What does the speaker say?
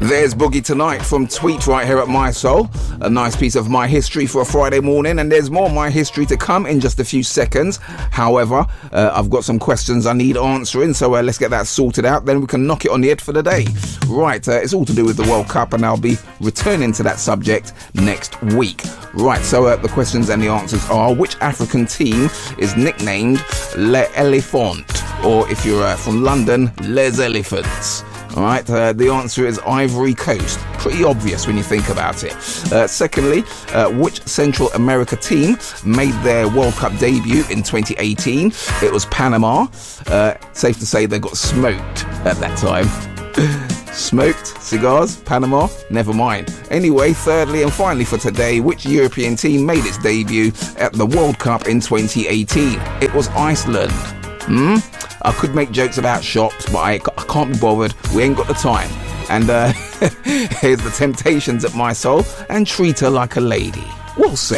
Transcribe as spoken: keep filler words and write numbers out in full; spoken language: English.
There's Boogie Tonight from Tweet right here at My Soul. A nice piece of my history for a Friday morning, and there's more my history to come in just a few seconds. However, uh, I've got some questions I need answering, so uh, let's get that sorted out, then we can knock it on the head for the day. Right, uh, it's all to do with the World Cup, and I'll be returning to that subject next week. Right, so uh, the questions and the answers are: which African team is nicknamed Les Elephants, or if you're uh, from London, Les Elephants? Alright, uh, the answer is Ivory Coast. Pretty obvious when you think about it. Uh, secondly, uh, which Central America team made their World Cup debut in twenty eighteen? It was Panama. Uh, safe to say they got smoked at that time. Smoked cigars, Panama, never mind. Anyway, thirdly and finally for today, which European team made its debut at the World Cup in twenty eighteen? It was Iceland. Hmm? I could make jokes about shops, but I, I can't be bothered. We ain't got the time. And uh, here's the Temptations at My Soul, and Treat Her Like a Lady. We'll see.